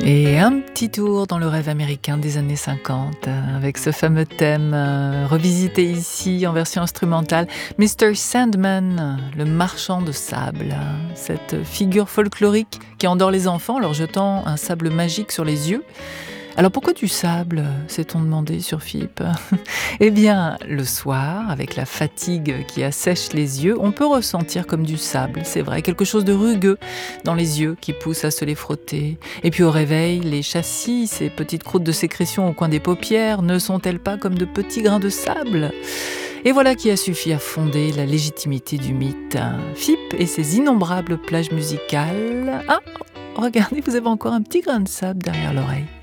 Et un petit tour dans le rêve américain des années 50, avec ce fameux thème revisité ici en version instrumentale. Mr. Sandman, le marchand de sable, cette figure folklorique qui endort les enfants en leur jetant un sable magique sur les yeux. Alors pourquoi du sable, s'est-on demandé sur FIP? Eh bien, le soir, avec la fatigue qui assèche les yeux, on peut ressentir comme du sable, c'est vrai, quelque chose de rugueux dans les yeux qui pousse à se les frotter. Et puis au réveil, les châssis, ces petites croûtes de sécrétion au coin des paupières, ne sont-elles pas comme de petits grains de sable? Et voilà qui a suffi à fonder la légitimité du mythe. FIP et ses innombrables plages musicales. Ah, regardez, vous avez encore un petit grain de sable derrière l'oreille.